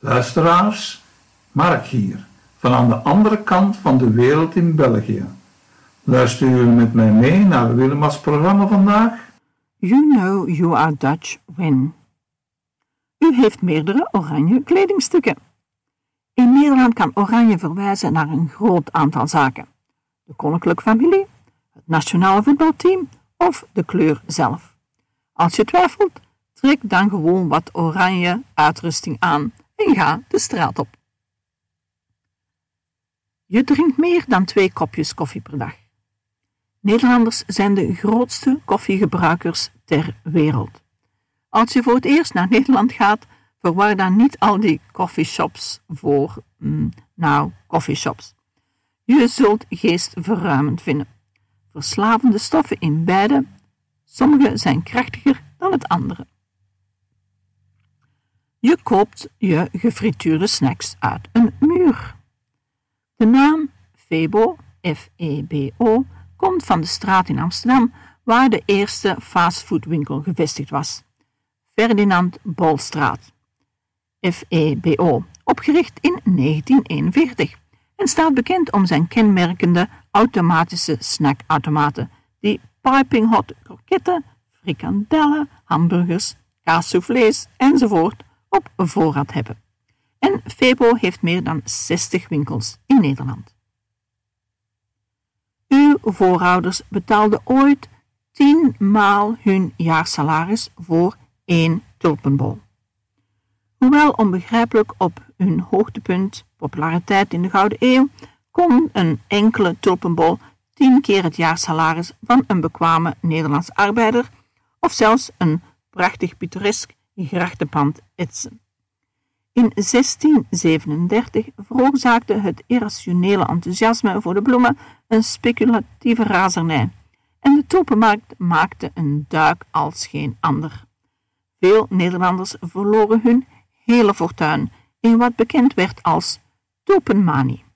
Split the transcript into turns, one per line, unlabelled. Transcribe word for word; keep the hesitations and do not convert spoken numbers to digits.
Luisteraars, Mark hier, van aan de andere kant van de wereld in België. Luisteren jullie met mij mee naar Willemas programma vandaag?
You know you are Dutch when. U heeft meerdere oranje kledingstukken. In Nederland kan oranje verwijzen naar een groot aantal zaken. De koninklijke familie, het nationale voetbalteam of de kleur zelf. Als je twijfelt, trek dan gewoon wat oranje uitrusting aan en ga de straat op. Je drinkt meer dan twee kopjes koffie per dag. Nederlanders zijn de grootste koffiegebruikers ter wereld. Als je voor het eerst naar Nederland gaat, verwar dan niet al die coffeeshops voor, mm, nou, coffeeshops. Je zult geestverruimend vinden. Verslavende stoffen in beide, sommige zijn krachtiger dan het andere. Je koopt je gefrituurde snacks uit een muur. De naam Febo, F E B O, komt van de straat in Amsterdam waar de eerste fastfoodwinkel gevestigd was. Ferdinand Bolstraat, F E B O, opgericht in negentien eenenveertig en staat bekend om zijn kenmerkende automatische snackautomaten die piping hot kroketten, frikandellen, hamburgers, kaassoufflés enzovoort op voorraad hebben. En Febo heeft meer dan zestig winkels in Nederland. Uw voorouders betaalden ooit tien maal hun jaarsalaris voor één tulpenbol. Hoewel onbegrijpelijk op hun hoogtepunt, populariteit in de Gouden Eeuw, kon een enkele tulpenbol tien keer het jaarsalaris van een bekwame Nederlands arbeider of zelfs een prachtig pittoresk grachtenpand etsen. In zestien zevenendertig veroorzaakte het irrationele enthousiasme voor de bloemen een speculatieve razernij en de tulpenmarkt maakte een duik als geen ander. Veel Nederlanders verloren hun hele fortuin in wat bekend werd als tulpenmanie.